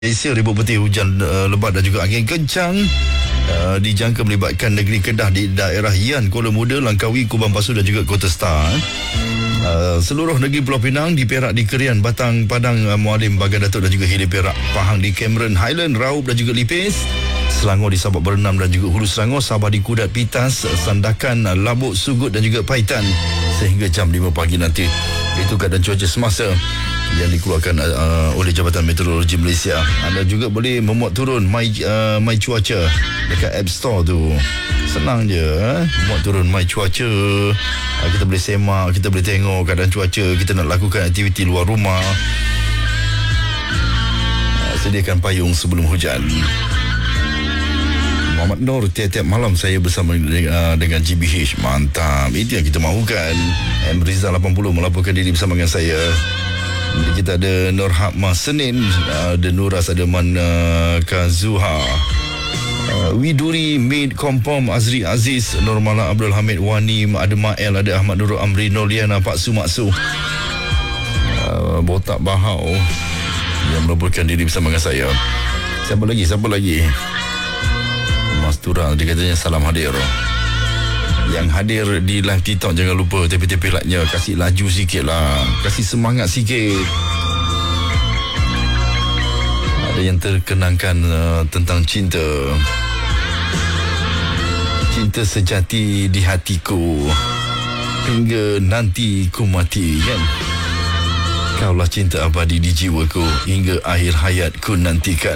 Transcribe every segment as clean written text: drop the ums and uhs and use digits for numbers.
Malaysia ribut putih hujan lebat dan juga angin kencang dijangka melibatkan negeri Kedah di daerah Yan, Kuala Muda, Langkawi, Kubang Pasu dan juga Kota Star. Seluruh negeri Pulau Pinang, di Perak, di Kerian, Batang, Padang, Mualim, Bagan Datuk dan juga Hilir Perak, Pahang di Cameron Highland, Raub dan juga Lipis, Selangor di Sabak Bernam dan juga Hulu Selangor, Sabah di Kudat, Pitas, Sandakan, Labuk, Sugut dan juga Paitan sehingga jam 5 pagi nanti. Itu keadaan cuaca semasa yang dikeluarkan oleh Jabatan Meteorologi Malaysia. Anda juga boleh memuat turun My Cuaca dekat App Store tu. Senang je, muat turun My Cuaca. Kita boleh semak, kita boleh tengok keadaan cuaca, kita nak lakukan aktiviti luar rumah. Sediakan payung sebelum hujan. Muhammad Nur, tiap-tiap malam saya bersama dengan GBH. Mantap, itu yang kita mahukan. M. Rizal 80 melaporkan diri bersama dengan saya. Kita ada Nur Hakmah Senin, ada Nuras, ada Man Kazuha, Widuri, Mid Kompom, Azri Aziz, Nurmala Abdul Hamid Wani, ada Mael, ada Ahmad Nurul Amri, Noliana, Pak Sumaksu, Botak Bahau yang melaporkan diri bersama dengan saya. Siapa lagi? Mas Tura, dia katanya salam hadir. Yang hadir di live TikTok, jangan lupa tepi-tepi like-nya, kasih laju sikit lah, kasih semangat sikit. Ada yang terkenangkan tentang cinta sejati di hatiku hingga nanti ku mati, kan? Kaulah cinta abadi di jiwaku hingga akhir hayatku nantikan.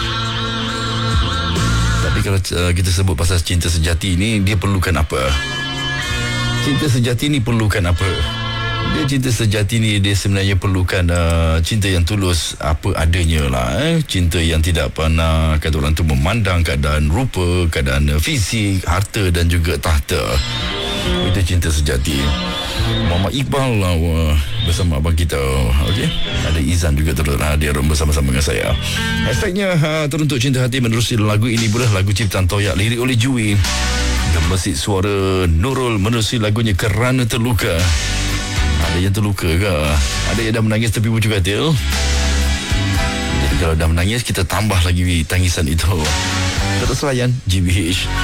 Tapi kalau kita sebut pasal cinta sejati ni, dia perlukan apa? Cinta sejati ni perlukan apa? Cinta sejati ni dia sebenarnya perlukan cinta yang tulus apa adanya lah. Cinta yang tidak pernah kata orang tu memandang keadaan rupa, keadaan fisik, harta dan juga tahta. Itu cinta sejati. Muhammad Iqbal bersama abang kita. Okey, ada Izan juga turut hadir bersama-sama dengan saya. Hashtagnya teruntuk cinta hati menerusi lagu ini pula, lagu ciptaan Toyak, lirik oleh Jui, gemesit suara Nurul menerusi lagunya Kerana Terluka. Ada yang terluka ke? Ada yang dah menangis tapi pucuk katil. Jadi kalau dah menangis, kita tambah lagi tangisan itu. Terus layan GBH.